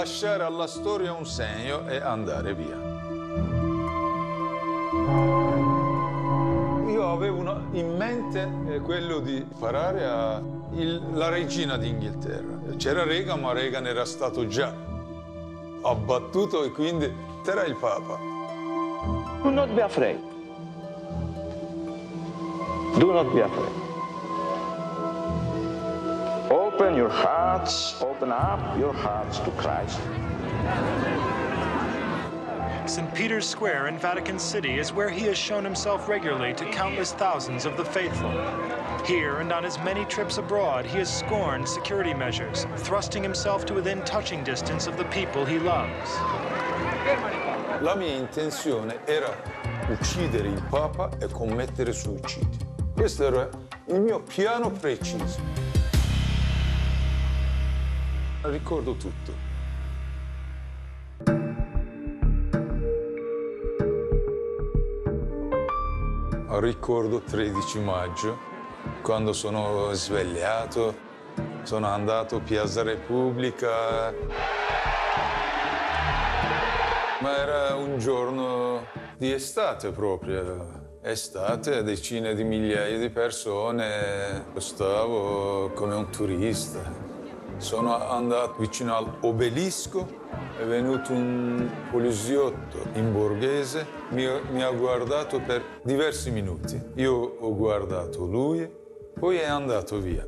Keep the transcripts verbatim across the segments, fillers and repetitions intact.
Lasciare alla storia un segno e andare via. Io avevo una, in mente eh, quello di parare a il, la regina d'Inghilterra. C'era Reagan, ma Reagan era stato già abbattuto e quindi era il Papa. Do not be afraid. Do not be afraid. Open your hearts, open up your hearts to Christ. Saint Peter's Square in Vatican City is where he has shown himself regularly to countless thousands of the faithful. Here and on his many trips abroad, he has scorned security measures, thrusting himself to within touching distance of the people he loves. La mia intenzione era uccidere il Papa e commettere suicidio. Questo era il mio piano preciso. Ricordo tutto. Ricordo tredici maggio, quando sono svegliato, sono andato a Piazza Repubblica. Ma era un giorno di estate proprio. Estate, decine di migliaia di persone. Stavo come un turista. Sono andato vicino all'obelisco, è venuto un poliziotto in borghese, mi, mi ha guardato per diversi minuti. Io ho guardato lui, poi è andato via.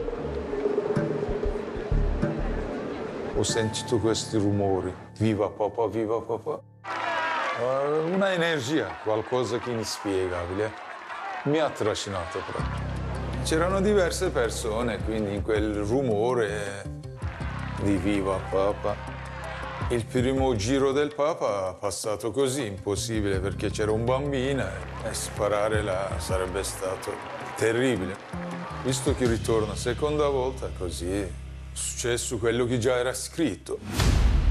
Ho sentito questi rumori, viva papà, viva papà. Una energia, qualcosa che inspiegabile, mi ha trascinato proprio. C'erano diverse persone, quindi in quel rumore di viva Papa. Il primo giro del Papa è passato così, impossibile, perché c'era un bambino e sparare là sarebbe stato terribile. Visto che ritorna seconda volta, così è successo quello che già era scritto.